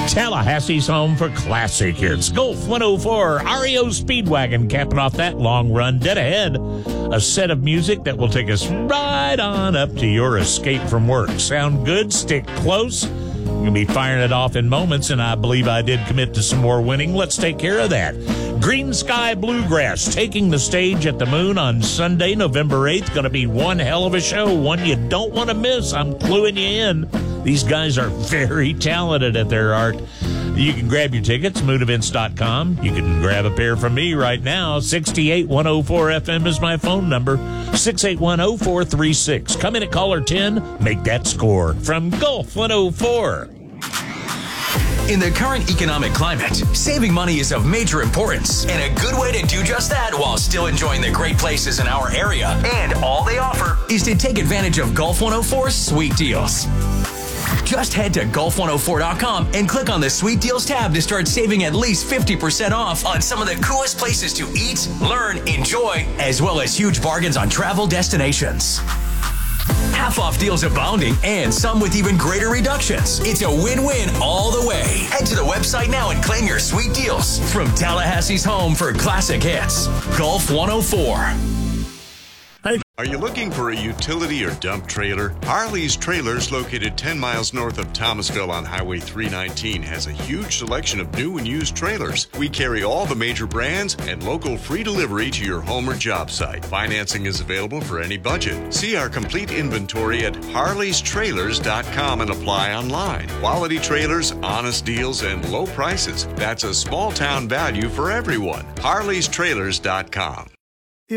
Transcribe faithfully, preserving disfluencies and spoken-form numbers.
Tallahassee's home for classic hits. Gulf one oh four, R E O Speedwagon capping off that long run. Dead ahead, a set of music that will take us right on up to your escape from work. Sound good? Stick close. We're going to be firing it off in moments, and I believe I did commit to some more winning. Let's take care of that. Green Sky Bluegrass taking the stage at the Moon on Sunday, November eighth. Going to be one hell of a show, one you don't want to miss. I'm cluing you in. These guys are very talented at their art. You can grab your tickets, moon events dot com. You can grab a pair from me right now. sixty-eight one oh four F M is my phone number. six eight one oh four three six. Come in at caller ten. Make that score. From Gulf one oh four. In the current economic climate, saving money is of major importance, and a good way to do just that while still enjoying the great places in our area. And all they offer is to take advantage of Gulf one oh four's sweet deals. Just head to Gulf one oh four dot com and click on the Sweet Deals tab to start saving at least fifty percent off on some of the coolest places to eat, learn, enjoy, as well as huge bargains on travel destinations. Half-off deals abounding, and some with even greater reductions. It's a win-win all the way. Head to the website now and claim your sweet deals from Tallahassee's home for classic hits. Gulf one oh four. Are you looking for a utility or dump trailer? Harley's Trailers, located ten miles north of Thomasville on Highway three nineteen, has a huge selection of new and used trailers. We carry all the major brands and local free delivery to your home or job site. Financing is available for any budget. See our complete inventory at harleys trailers dot com and apply online. Quality trailers, honest deals, and low prices. That's a small town value for everyone. harleys trailers dot com.